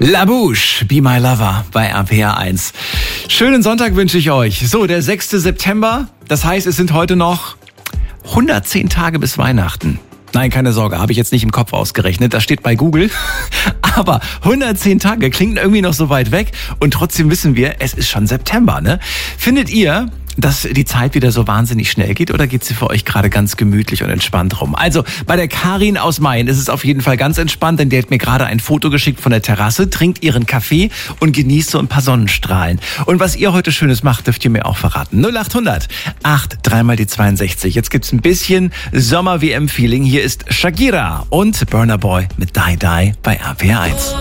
La Bouche, Be My Lover bei RPR 1. Schönen Sonntag wünsche ich euch. So, der 6. September, das heißt, es sind heute noch 110 Tage bis Weihnachten. Nein, keine Sorge, habe ich jetzt nicht im Kopf ausgerechnet, das steht bei Google. Aber 110 Tage klingt irgendwie noch so weit weg und trotzdem wissen wir, es ist schon September, ne? Findet ihr, dass die Zeit wieder so wahnsinnig schnell geht oder geht sie für euch gerade ganz gemütlich und entspannt rum? Also bei der Karin aus Mayen ist es auf jeden Fall ganz entspannt, denn die hat mir gerade ein Foto geschickt von der Terrasse, trinkt ihren Kaffee und genießt so ein paar Sonnenstrahlen. Und was ihr heute Schönes macht, dürft ihr mir auch verraten. 0800 8 3 mal die 62. Jetzt gibt's ein bisschen Sommer-WM-Feeling. Hier ist Shakira und Burna Boy mit Die Die bei RPR 1.